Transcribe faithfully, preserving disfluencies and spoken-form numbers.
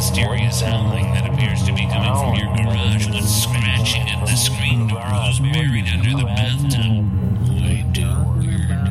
mysterious howling that appears to be coming from your garage. What's scratching at the screen doors buried under the bathtub? Way too weird.